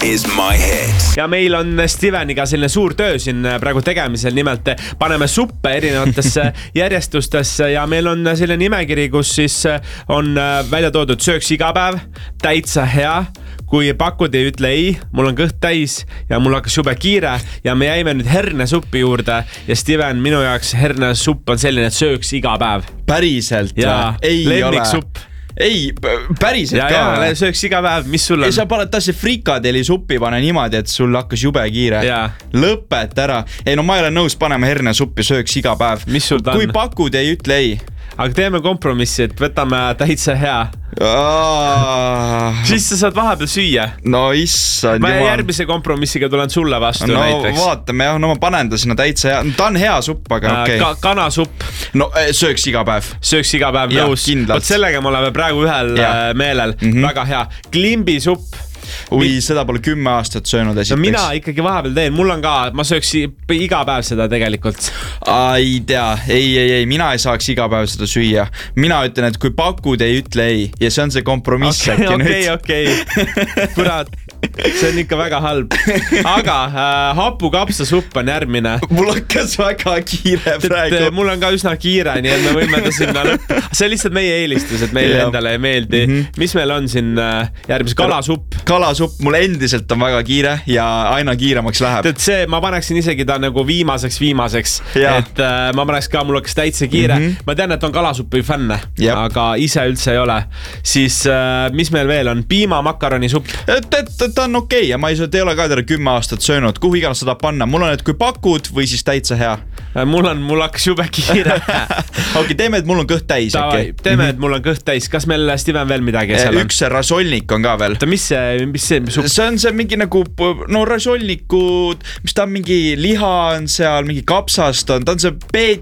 is my hit. Ja meil on Steveniga selline suur töö siin praegu tegemisel, nimelt paneme suppe erinevatesse järjestustesse ja meil on selline nimekiri, kus siis on välja toodud sööks iga päev, täitsa hea, kui pakud ei ütle ei, mul on kõht täis ja mul hakkas jube kiire ja me jäime nüüd hernesuppi juurde ja Steven, minu jaoks hernesupp on selline, et sööks iga päev. Päriselt? Ja lemmiksupp. Ei, päriselt ka. Ja, sööks iga päev, mis sul on? Ei, sa paned tasse frikadeli suppi pane niimoodi, et sul hakkas jube kiire. Lõpet ära. Ei, no ma ei ole nõus panema hernesuppi, sööks iga päev. Mis sul ta on? Kui pakud ei ütle ei. Aga teeme kompromissi, et võtame täitsa hea. Siis sa saad vahepeal süüa. No issand jumal. Ma järgmise kompromissiga tulen sulle vastu näiteks. No vaatame, jah, no ma panen ta sinna täitsa hea. Ta on hea supp, aga okei. Kanasupp. No sööks iga päev. Sööks iga päev, nõus. Võt sellega me oleme praegu ühel meelel. Väga hea. Klimbisupp. Ui, seda pole 10 aastat söönud esiteks. No mina ikkagi vahepeal teen, mul on ka, ma sööks iga päev seda tegelikult. Ei tea, ei, mina ei saaks iga päev seda süüa. Mina ütlen, et kui pakud ei ütle ei ja see on see kompromiss. Okei. Kurat, see on ikka väga halb. Aga hapukapsasupp on järgmine. Mul hakkas väga kiire praegu. Mul on ka üsna kiire, nii et me võime ta sinna lõppu. See on lihtsalt meie eelistus, et meile endale ei meeldi. Mis meil on siin järgmise? Kalasupp. Kalasupp, mul endiselt on väga kiire ja aina kiiremaks läheb. Et see, ma paneksin isegi ta nagu viimaseks. Et ma paneks ka, mul hakkas täitsa kiire. Ma tean, et on kalasuppi fänne, aga ise üldse ei ole. Siis mis meil veel on? Piimamakkaroni-supp. Ta on okei ja ma ei ole ka teda 10 aastat söönud. Kuhu iganes seda panna? Mul on, et kui pakud või siis täitsa hea. Mul hakkas jube kiire. Okei, teeme, et mul on kõht täis. Teeme, et mul on kõht täis. Kas meil, Steven, veel midagi seal on? Üks rasolnik on ka veel. Mis see supp? See on see mingi nagu, no rasolnikud, mis ta on mingi liha on seal, mingi kapsast on, ta on see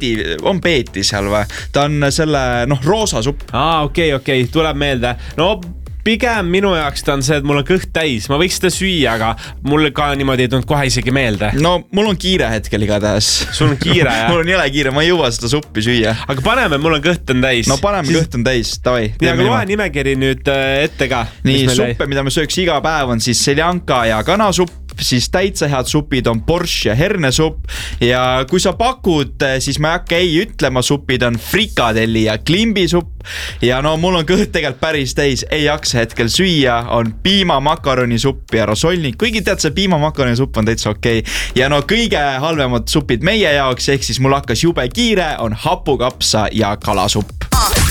peeti seal või? Ta on selle, roosa supp. Okei, tuleb meelde. No pigem minu jaoks ta on see, et mul on kõht täis. Ma võiks seda süüa, aga mul ka niimoodi ei tulnud kohe isegi meelde. No mul on kiire hetkel igatahes. Sul on kiire, jah? Mul on jõle kiire, ma ei jõua seda suppi süüa. Aga paneme, mul on kõht on täis. No paneme kõht on täis, tavai. Ja aga loe nimekiri nüüd ette ka. Nii, suppe, mida me sööks iga päev on siis seljanka ja kanasupp, siis täitsa head supid on borš ja hernesupp ja kui sa pakud, siis ma ei hakka ei ütlema, supid on frikadelli ja klimbisupp ja no mul on kõht tegelikult päris täis, ei jaksa hetkel süüa, on piimamakkaroni-supp ja rasolnik, kuigi tead, see piimamakkaroni-supp on täitsa okei. Ja no kõige halvemad supid meie jaoks, ehk siis mul hakkas jube kiire, on hapukapsa ja kalasupp.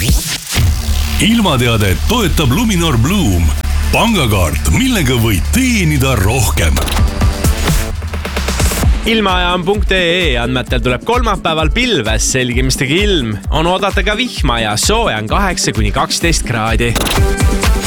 Ilmateade toetab Luminor Bloom. Pangakaart, millega võid teenida rohkem. Ilmaaja.ee andmetel tuleb kolmapäeval pilves selgimistega ilm. On oodata ka vihma ja sooja on 8–12 kraadi.